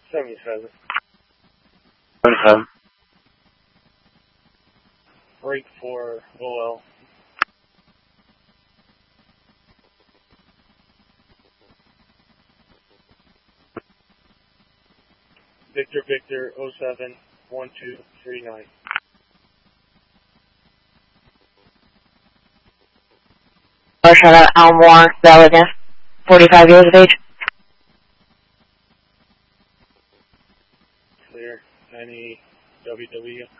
77. 77. Break for OL. Victor 07 1239. Charlotte Elmore, Belligan, 45 years of age. Clear. 90 WW.